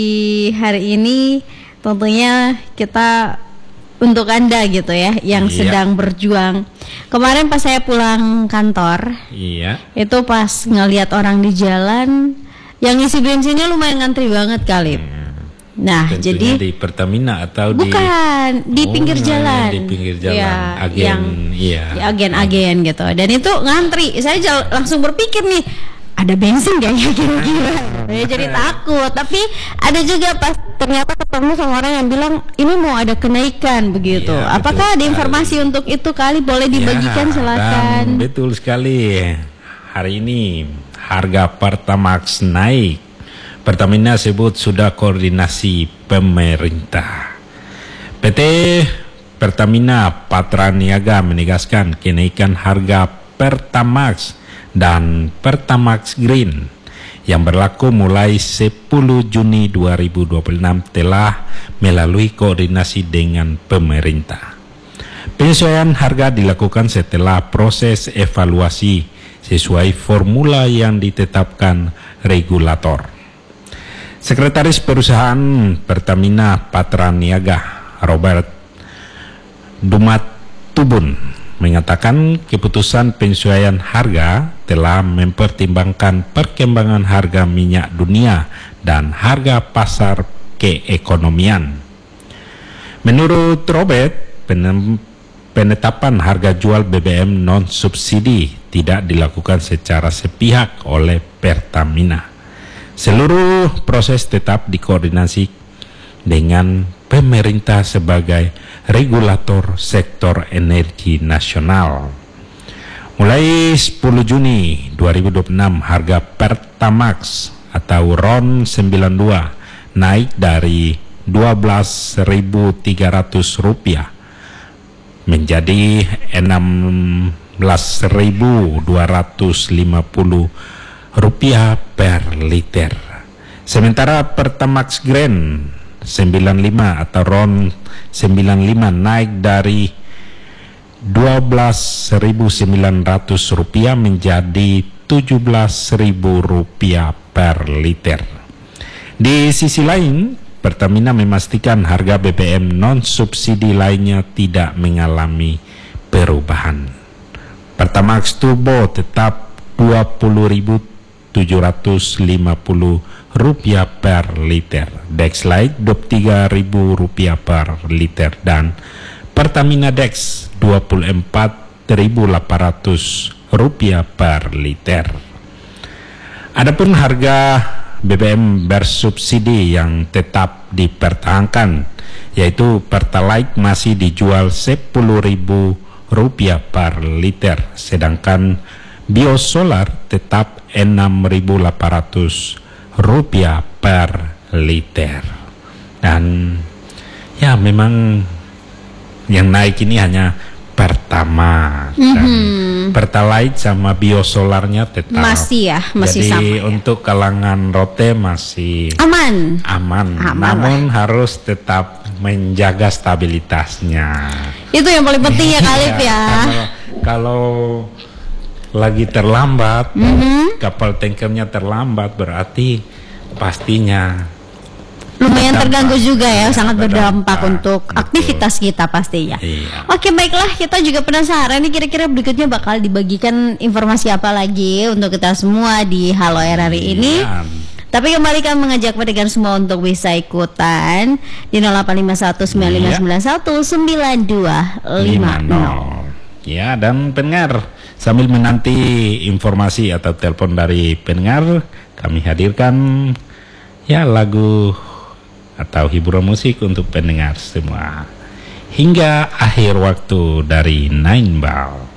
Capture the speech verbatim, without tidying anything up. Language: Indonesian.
hari ini tentunya kita untuk Anda gitu ya yang iya. sedang berjuang. Kemarin pas saya pulang kantor, iya. itu pas ngelihat orang di jalan yang ngisi bensinnya lumayan ngantri banget kali. Hmm. Nah, Tentunya jadi di Pertamina atau bukan di di pinggir oh, jalan. Di pinggir jalan. Ya, agen, yang iya. ya, agen-agen gitu. Dan itu ngantri. Saya jal- langsung berpikir nih, ada bensin gak ya kira-kira? Saya jadi takut. Tapi ada juga pas ternyata ketemu sama orang yang bilang ini mau ada kenaikan begitu. Ya, Apakah ada sekali. informasi untuk itu kali? Boleh dibagikan, ya, silakan. Dan betul sekali. Hari ini harga Pertamax naik. Pertamina sebut sudah koordinasi pemerintah. P T Pertamina Patraniaga menegaskan kenaikan harga Pertamax dan Pertamax Green yang berlaku mulai sepuluh Juni dua ribu dua puluh enam telah melalui koordinasi dengan pemerintah. Penyesuaian harga dilakukan setelah proses evaluasi sesuai formula yang ditetapkan regulator. Sekretaris Perusahaan Pertamina Patraniaga Robert Dumatubun mengatakan keputusan penyesuaian harga telah mempertimbangkan perkembangan harga minyak dunia dan harga pasar keekonomian. Menurut Robert, penetapan harga jual B B M non-subsidi tidak dilakukan secara sepihak oleh Pertamina. Seluruh proses tetap dikoordinasi dengan pemerintah sebagai regulator sektor energi nasional. Mulai sepuluh Juni dua ribu dua puluh enam harga Pertamax atau R O N sembilan puluh dua naik dari dua belas ribu tiga ratus rupiah menjadi enam belas ribu dua ratus lima puluh rupiah per liter. Sementara Pertamax Green sembilan puluh lima atau R O N sembilan puluh lima naik dari dua belas ribu sembilan ratus rupiah menjadi tujuh belas ribu rupiah per liter. Di sisi lain, Pertamina memastikan harga B B M non-subsidi lainnya tidak mengalami perubahan. Pertamax Turbo tetap dua puluh ribu tujuh ratus lima puluh rupiah per liter, Dex Lite dua puluh tiga ribu rupiah per liter, dan Pertamina Dex dua puluh empat ribu delapan ratus rupiah per liter. Adapun harga B B M bersubsidi yang tetap dipertahankan, yaitu Pertalite masih dijual sepuluh ribu rupiah per liter, sedangkan Biosolar tetap enam ribu delapan ratus rupiah per liter. Dan ya memang yang naik ini hanya Pertamax, mm-hmm. dan Pertalite sama Biosolarnya tetap masih ya, masih Jadi sama. Jadi untuk kalangan rote masih aman. Aman, aman namun lah. harus tetap menjaga stabilitasnya. Itu yang paling penting ya Kalip ya. Kalau, kalau lagi terlambat, mm-hmm. kapal tankernya terlambat, berarti pastinya lumayan berdampak. terganggu juga ya, ya sangat berdampak, berdampak untuk betul. aktivitas kita pastinya. Iya. Oke, baiklah, kita juga penasaran nih kira-kira berikutnya bakal dibagikan informasi apa lagi untuk kita semua di Halo Air hari iya. ini. Tapi kembali kami mengajak pendengar semua untuk bisa ikutan di nol delapan lima satu sembilan lima sembilan satu sembilan dua lima nol. Ya, dan pendengar, sambil menanti informasi atau telepon dari pendengar, kami hadirkan ya lagu atau hiburan musik untuk pendengar semua hingga akhir waktu dari Nine Ball.